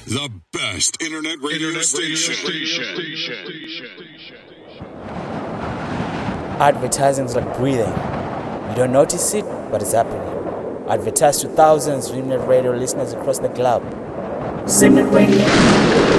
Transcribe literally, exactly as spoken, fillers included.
The best internet radio Internet station. radio station. Advertising is like breathing. You don't notice it, but it's happening. Advertise to thousands of internet radio listeners across the globe. Simnet Radio.